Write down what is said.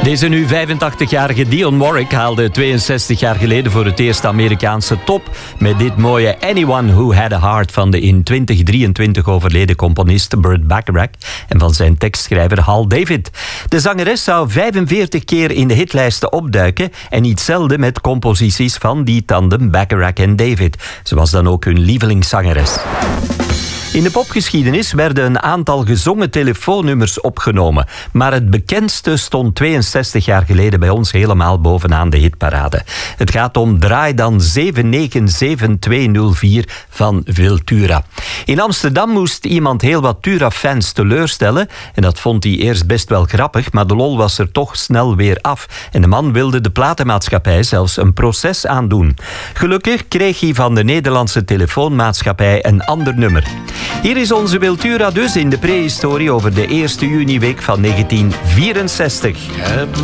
Deze nu 85-jarige Dionne Warwick haalde 62 jaar geleden voor het eerst de Amerikaanse top met dit mooie Anyone Who Had a Heart van de in 2023 overleden componist Burt Bacharach en van zijn tekstschrijver Hal David. De zangeres zou 45 keer in de hitlijsten opduiken en niet zelden met composities van die tandem Bacharach en David. Ze was dan ook hun lievelingszangeres. In de popgeschiedenis werden een aantal gezongen telefoonnummers opgenomen. Maar het bekendste stond 62 jaar geleden bij ons helemaal bovenaan de hitparade. Het gaat om Draai dan 797204 van Wiltura. In Amsterdam moest iemand heel wat Tura-fans teleurstellen. En dat vond hij eerst best wel grappig, maar de lol was er toch snel weer af. En de man wilde de platenmaatschappij zelfs een proces aandoen. Gelukkig kreeg hij van de Nederlandse telefoonmaatschappij een ander nummer. Hier is onze Wiltura dus in de prehistorie over de 1 juniweek van 1964.